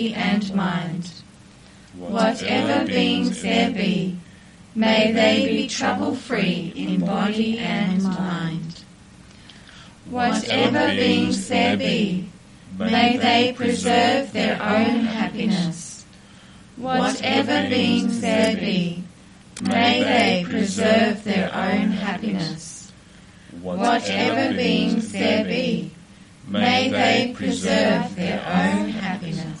and mind. Whatever beings there be, may they be trouble-free in body and mind. Whatever beings there be, may they preserve their own happiness. Whatever beings there be, may they preserve their own happiness. Whatever beings there be, may they preserve their own happiness.